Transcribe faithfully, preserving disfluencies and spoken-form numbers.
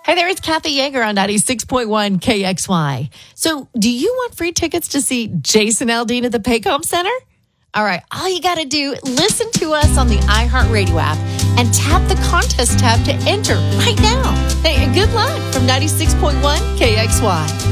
Hey there, it's Kathy Yeager on ninety-six point one K X Y. So, do you want free tickets to see Jason Aldean at the Paycom Center? All right, all you got to do, listen to us on the iHeartRadio app and tap the contest tab to enter right now. Hey, and good luck from ninety-six point one K X Y.